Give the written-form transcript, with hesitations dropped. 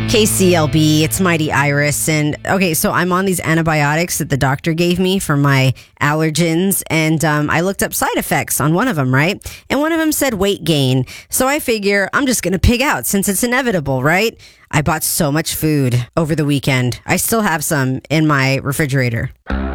KCLB, it's Mighty Iris. And okay, so I'm on these antibiotics that the doctor gave me for my allergens. And I looked up side effects on one of them, right? And one of them said weight gain. So I figure I'm just going to pig out since it's inevitable, right? I bought so much food over the weekend. I still have some in my refrigerator.